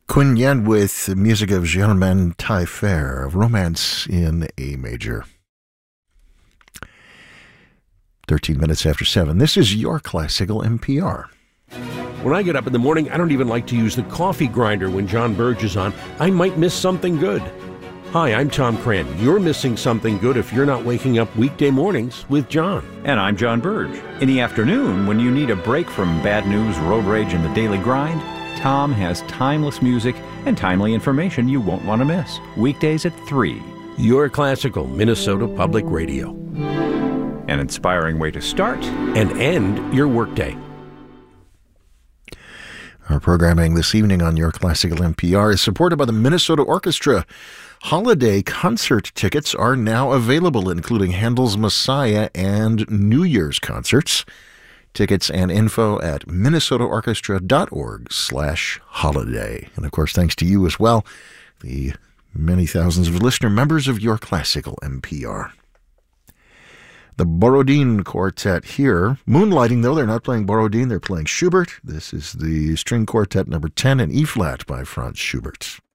Kun Yen with the music of Germaine Taillefer, of Romance in A Major. 13 minutes after 7. This is your Classical NPR. When I get up in the morning, I don't even like to use the coffee grinder when John Burge is on. I might miss something good. Hi, I'm Tom Cran. You're missing something good if you're not waking up weekday mornings with John. And I'm John Burge. In the afternoon, when you need a break from bad news, road rage, and the daily grind, Tom has timeless music and timely information you won't want to miss. Weekdays at 3. Your Classical Minnesota Public Radio. An inspiring way to start and end your workday. Our programming this evening on Your Classical NPR is supported by the Minnesota Orchestra. Holiday concert tickets are now available, including Handel's Messiah and New Year's concerts. Tickets and info at minnesotaorchestra.org/holiday. And of course, thanks to you as well, the many thousands of listener members of Your Classical NPR. The Borodin Quartet here. Moonlighting, though, they're not playing Borodin, they're playing Schubert. This is the String Quartet number 10 in E-flat by Franz Schubert.